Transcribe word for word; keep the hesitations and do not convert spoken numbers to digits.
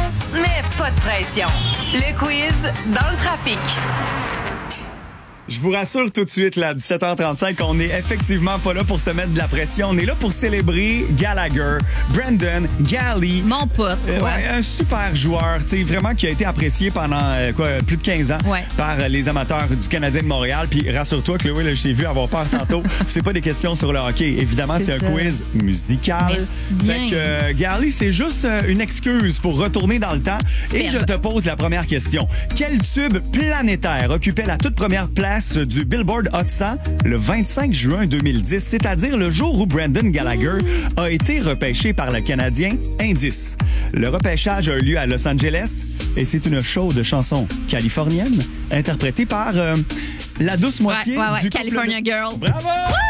mais pas de pression. Le quiz dans le trafic. Je vous rassure tout de suite, là, à dix-sept heures trente-cinq, on n'est effectivement pas là pour se mettre de la pression. On est là pour célébrer Gallagher, Brendan, Gally. Mon pote, Euh, ouais. ouais, un super joueur, tu sais, vraiment qui a été apprécié pendant euh, quoi, plus de quinze ans Ouais. par euh, les amateurs du Canadien de Montréal. Puis rassure-toi, Chloé, là, je t'ai vu avoir peur tantôt. C'est pas des questions sur le hockey. Évidemment, c'est, C'est un ça. quiz musical. Merci bien. Fait que euh, Gally, c'est juste euh, une excuse pour retourner dans le temps. Et Superbe. je te pose la première question. Quel tube planétaire occupait la toute première place du Billboard Hot cent le vingt-cinq juin deux mille dix, c'est-à-dire le jour où Brendan Gallagher a été repêché par le Canadien? Indice. Le repêchage a eu lieu à Los Angeles et c'est une chaude chanson californienne interprétée par euh, la douce moitié Ouais, ouais, ouais. du couple California de- Girl. Bravo!